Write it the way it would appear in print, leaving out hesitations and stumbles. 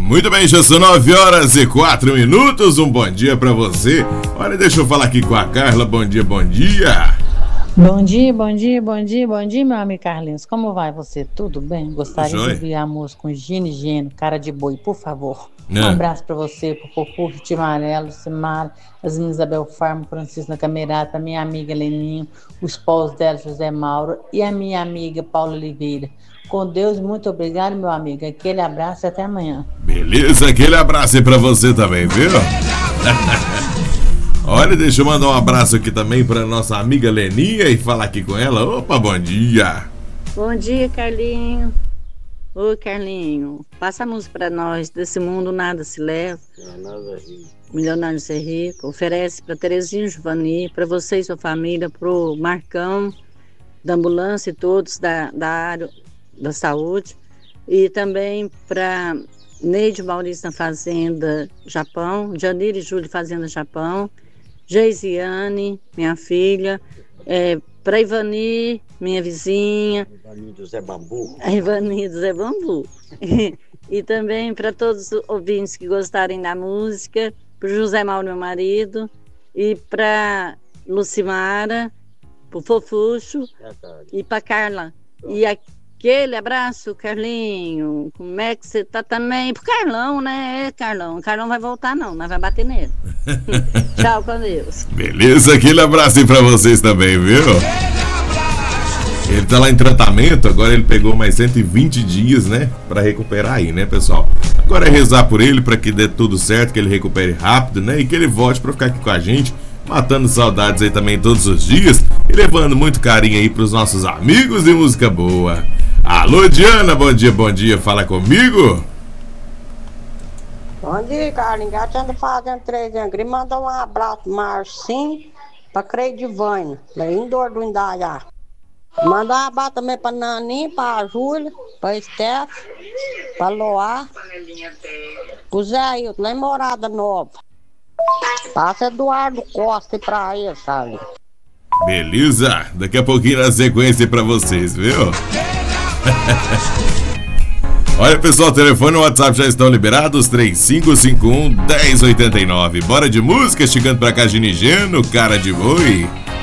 Muito bem, já são 9h04. Um bom dia pra você. Olha, deixa eu falar aqui com a Carla. Bom dia, bom dia. Bom dia, meu amigo Carlinhos. Como vai você? Tudo bem? Gostaria de ouvir a música com Gino Geno, Cara de Boi, por favor. Um abraço pra você, pro Popô, Timarelo, Simara, as meninas Isabel Farmo, Francisco na Camerata, minha amiga Leninho, o esposo dela, José Mauro, e a minha amiga Paula Oliveira. Com Deus, muito obrigado, meu amigo. Aquele abraço e até amanhã. Beleza, aquele abraço aí pra você também, viu? Olha, deixa eu mandar um abraço aqui também pra nossa amiga Leninha e falar aqui com ela. Opa, bom dia. Bom dia, Carlinho. Ô, Carlinho, passa a música pra nós. Desse mundo nada se leva. Milionário ser rico. Oferece pra Terezinha Giovanni, pra você e sua família, pro Marcão, da ambulância e todos da área da saúde. E também pra Neide Maurício na Fazenda Japão, Janir e Júlio Fazenda Japão, Geisiane, minha filha, para Ivani, minha vizinha. Ivani do Zé Bambu. A Ivani do Zé Bambu. E também para todos os ouvintes que gostarem da música, para o José Mauro, meu marido, e para Lucimara, para o Fofuxo e para Carla. E aquele abraço, Carlinho. Como é que você tá também? Pro Carlão, né? Carlão. O Carlão vai voltar, não. Nós vai bater nele. Tchau, com Deus. Beleza, aquele abraço aí pra vocês também, viu? Ele tá lá em tratamento, agora ele pegou mais 120 dias, né? Pra recuperar aí, né, pessoal? Agora é rezar por ele pra que dê tudo certo, que ele recupere rápido, né? E que ele volte pra ficar aqui com a gente, matando saudades aí também todos os dias e levando muito carinho aí pros nossos amigos e música boa. Alô, Diana, bom dia, fala comigo. Bom dia, Carlinhos, anda fazendo 3 anos, queria mandar um abraço, Marcinho, pra Creidivânia, lá em Dor do Indaiá. Mandar um abraço também pra Naninha, pra Júlia, pra Steph, pra Loá, pro Zé Ailton, lá em Morada Nova. Passa Eduardo Costa pra ele, sabe? Beleza, daqui a pouquinho na sequência pra vocês, viu? Olha, pessoal, o telefone e o WhatsApp já estão liberados, 3551-1089. Bora de música, chegando pra cá, Gino Geno, Cara de Boi.